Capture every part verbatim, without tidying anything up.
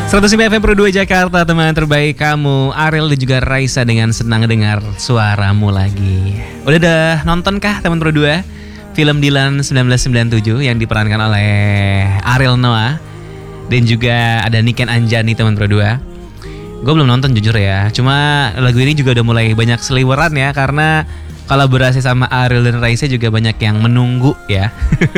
seratus lima F M Pro dua Jakarta, teman terbaik kamu, Ariel dan juga Raisa dengan senang dengar suaramu lagi. Udah dah nonton kah teman Pro dua film Dylan seribu sembilan ratus sembilan puluh tujuh yang diperankan oleh Ariel Noah dan juga ada Niken Anjani teman Pro dua? Gue belum nonton jujur ya, cuma lagu ini juga udah mulai banyak seliweran ya, karena kolaborasi sama Ariel dan Raisa juga banyak yang menunggu ya.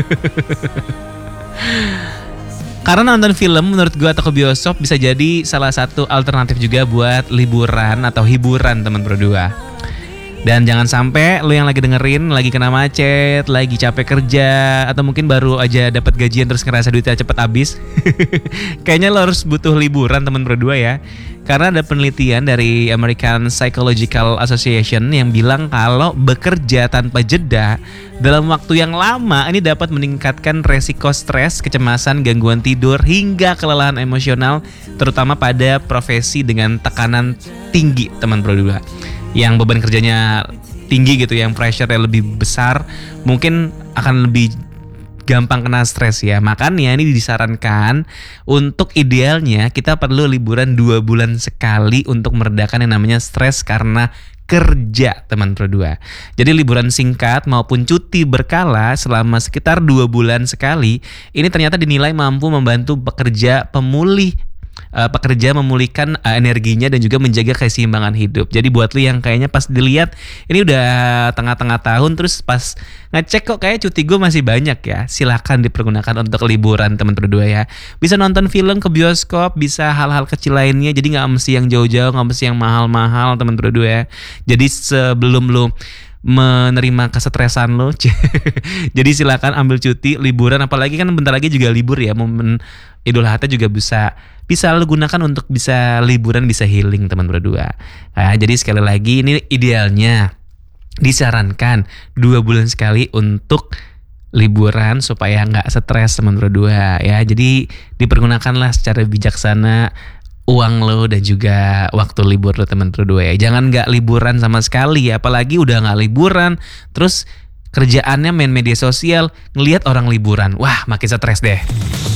Karena nonton film menurut gue atau ke bioskop bisa jadi salah satu alternatif juga buat liburan atau hiburan teman Pro dua. Dan jangan sampai lo yang lagi dengerin lagi kena macet, lagi capek kerja, atau mungkin baru aja dapat gajian terus ngerasa duitnya cepet habis. Kayaknya lo harus butuh liburan teman Pro dua ya. Karena ada penelitian dari American Psychological Association yang bilang kalau bekerja tanpa jeda dalam waktu yang lama ini dapat meningkatkan resiko stres, kecemasan, gangguan tidur, hingga kelelahan emosional, terutama pada profesi dengan tekanan tinggi teman Pro dua. Yang beban kerjanya tinggi gitu, yang pressure-nya lebih besar, mungkin akan lebih gampang kena stres ya. Makanya ini disarankan untuk idealnya kita perlu liburan dua bulan sekali untuk meredakan yang namanya stres karena kerja teman Pro dua. Jadi liburan singkat maupun cuti berkala selama sekitar dua bulan sekali ini ternyata dinilai mampu membantu pekerja pemulih Uh, pekerja memulihkan uh, energinya dan juga menjaga keseimbangan hidup. Jadi buat lu yang kayaknya pas dilihat ini udah tengah-tengah tahun terus pas ngecek kok kayak cuti gue masih banyak ya, silakan dipergunakan untuk liburan teman Pro dua ya. Bisa nonton film ke bioskop, bisa hal-hal kecil lainnya. Jadi nggak mesti yang jauh-jauh, nggak mesti yang mahal-mahal teman Pro dua ya. Jadi sebelum lu menerima kesetresan lo, jadi silakan ambil cuti liburan, apalagi kan bentar lagi juga libur ya, momen Idul Adha juga bisa bisa lo gunakan untuk bisa liburan, bisa healing teman Pro dua. Nah, jadi sekali lagi ini idealnya disarankan dua bulan sekali untuk liburan supaya nggak stres teman Pro dua ya. Jadi dipergunakanlah secara bijaksana uang lo dan juga waktu libur lo teman Pro dua ya. Jangan gak liburan sama sekali ya, apalagi udah gak liburan terus kerjaannya main media sosial ngelihat orang liburan, wah makin stres deh.